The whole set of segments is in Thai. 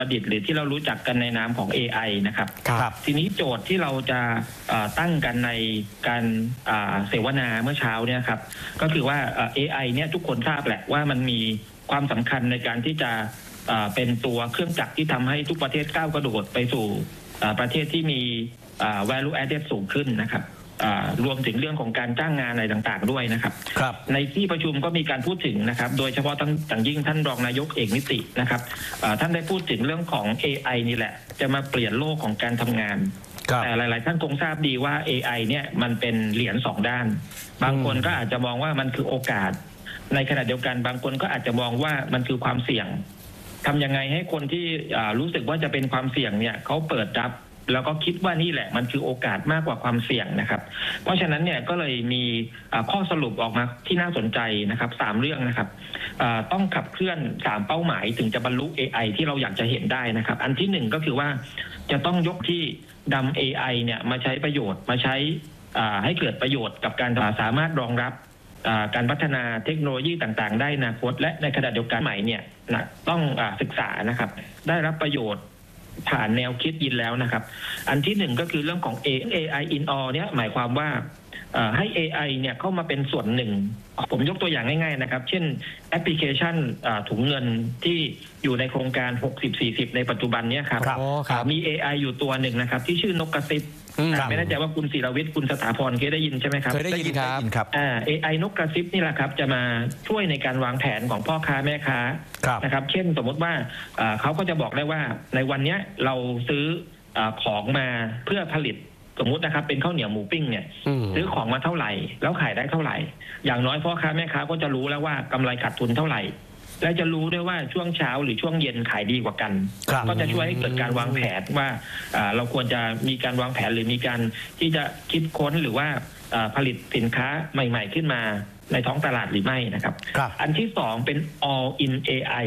ประดิษฐ์หรือที่เรารู้จักกันในนามของ AI นะครับทีนี้โจทย์ที่เราจะตั้งกันในการเสวนาเมื่อเช้าเนี่ยครับก็คือว่า AI เนี่ยทุกคนทราบแหละว่ามันมีความสำคัญในการที่จะเป็นตัวเครื่องจักรที่ทำให้ทุกประเทศก้าวกระโดดไปสู่ประเทศที่มี value added สูงขึ้นนะครับรวมถึงเรื่องของการจ้างงานอะไรต่างๆด้วยนะครับในที่ประชุมก็มีการพูดถึงนะครับโดยเฉพาะตั้งยิ่งท่านรองนายกเอกนิตินะครับท่านได้พูดถึงเรื่องของ AI นี่แหละจะมาเปลี่ยนโลกของการทำงานแต่หลายๆท่านคงทราบดีว่า AI เนี่ยมันเป็นเหรียญ2ด้านบางคนก็อาจจะมองว่ามันคือโอกาสในขณะเดียวกันบางคนก็อาจจะมองว่ามันคือความเสี่ยงทำยังไงให้คนที่รู้สึกว่าจะเป็นความเสี่ยงเนี่ยเขาเปิดรับแล้วก็คิดว่านี่แหละมันคือโอกาสมากกว่าความเสี่ยงนะครับเพราะฉะนั้นเนี่ยก็เลยมีข้อสรุปออกมาที่น่าสนใจนะครับ3เรื่องนะครับต้องขับเคลื่อน3เป้าหมายถึงจะบรรลุ AI ที่เราอยากจะเห็นได้นะครับอันที่1ก็คือว่าจะต้องยกที่นำ AI เนี่ยมาใช้ประโยชน์มาใช้ให้เกิดประโยชน์กับการสามารถรองรับการพัฒนาเทคโนโลยีต่างๆได้ในอนาคตและในขณะเดียวกันใหม่เนี่ยต้องศึกษานะครับได้รับประโยชน์ผ่านแนวคิดยินแล้วนะครับอันที่1ก็คือเรื่องของ AI in all เนี่ยหมายความว่าให้ AI เนี่ยเข้ามาเป็นส่วนหนึ่งผมยกตัวอย่างง่ายๆนะครับเช่นแอปพลิเคชันถุงเงินที่อยู่ในโครงการ60-40ในปัจจุบันนี้ครับมี AI อยู่ตัวหนึ่งนะครับที่ชื่อนกกระซิบไม่แน่ใจว่าคุณศิรวิทย์คุณสถาพรเคยได้ยินใช่ไหมครับเคยได้ยินครับ AI นกกระซิบนี่แหละครับจะมาช่วยในการวางแผนของพ่อค้าแม่ค้านะครับเช่นสมมติว่าเขาก็จะบอกได้ว่าในวันนี้เราซื้อของมาเพื่อผลิตสมมุตินะครับเป็นข้าวเหนียวหมูปิ้งเนี่ยซื้อของมาเท่าไหร่แล้วขายได้เท่าไหร่อย่างน้อยพ่อค้าแม่ค้าก็จะรู้แล้วว่ากำไรขาดทุนเท่าไหร่และจะรู้ด้วยว่าช่วงเช้าหรือช่วงเย็นขายดีกว่ากันก็จะช่วยให้เกิดการวางแผนว่าเราควรจะมีการวางแผนหรือมีการที่จะคิดค้นหรือว่าผลิตสินค้าใหม่ๆขึ้นมาในท้องตลาดหรือไม่นะครับอันที่2เป็น all in AI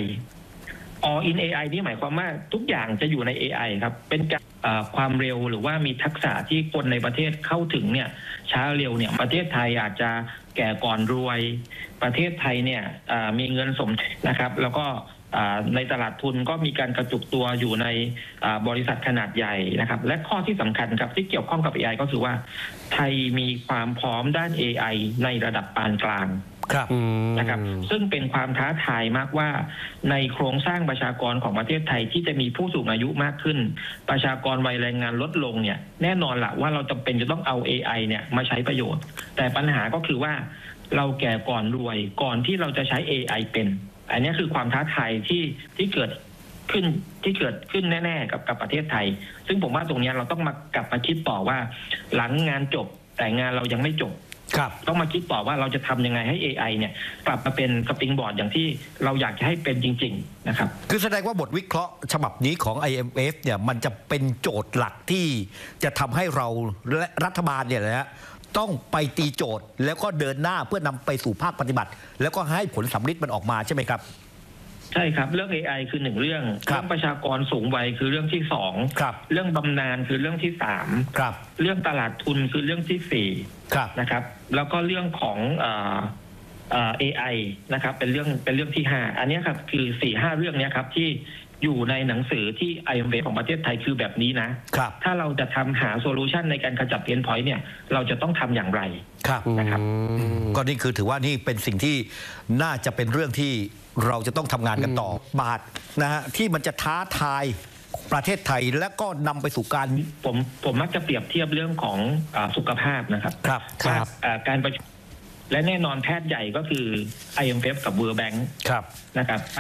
all in AI นี่หมายความว่าทุกอย่างจะอยู่ใน AI ครับเป็นความเร็วหรือว่ามีทักษะที่คนในประเทศเข้าถึงเนี่ยช้าเร็วเนี่ยประเทศไทยอาจจะแก่ก่อนรวยประเทศไทยเนี่ยมีเงินสมนะครับแล้วก็ในตลาดทุนก็มีการกระจุกตัวอยู่ในบริษัทขนาดใหญ่นะครับและข้อที่สำคัญครับที่เกี่ยวข้องกับ AI ก็คือว่าไทยมีความพร้อมด้าน AI ในระดับปานกลางนะครับซึ่งเป็นความท้าทายมากว่าในโครงสร้างประชากรของประเทศไทยที่จะมีผู้สูงอายุมากขึ้นประชากรวัยแรงงานลดลงเนี่ยแน่นอนละว่าเราจำเป็นจะต้องเอา AI เนี่ยมาใช้ประโยชน์แต่ปัญหาก็คือว่าเราแก่ก่อนรวยก่อนที่เราจะใช้ AI เป็นอันนี้คือความท้าทายที่เกิดขึ้นแน่ๆกับประเทศไทยซึ่งผมว่าตรงนี้เราต้องกลับมาคิดต่อว่าหลังงานจบแต่งานเรายังไม่จบต้องมาคิดต่อว่าเราจะทำยังไงให้ AI เนี่ยกลับมาเป็นสปริงบอร์ดอย่างที่เราอยากจะให้เป็นจริงๆนะครับคือแสดงว่าบทวิเคราะห์ฉบับนี้ของ IMF เนี่ยมันจะเป็นโจทย์หลักที่จะทำให้เราและรัฐบาลเนี่ยนะต้องไปตีโจทย์แล้วก็เดินหน้าเพื่อนำไปสู่ภาคปฏิบัติแล้วก็ให้ผลสำลิดมันออกมาใช่ไหมครับใช่ครับเรื่อง AI คือ1เรื่องเรื่องประชากรสูงวัยคือเรื่องที่2เรื่องบำนาญคือเรื่องที่3เรื่องตลาดทุนคือเรื่องที่4นะครับแล้วก็เรื่องของAI นะครับเป็นเรื่องที่5อันนี้ครับคือ 4-5 เรื่องนี้ครับที่อยู่ในหนังสือที่ IMF ของประเทศไทยคือแบบนี้นะถ้าเราจะทำหาโซลูชันในการขจัดเพนพอยต์เนี่ยเราจะต้องทำอย่างไรนะครับก็นี่คือถือว่านี่เป็นสิ่งที่น่าจะเป็นเรื่องที่เราจะต้องทำงานกันต่อบาทนะฮะที่มันจะท้าทายประเทศไทยและก็นำไปสู่การผมมักจะเปรียบเทียบเรื่องของสุขภาพนะครับการประชุมและแน่นอนแพทย์ใหญ่ก็คือ IMF กับ World Bank นะครับ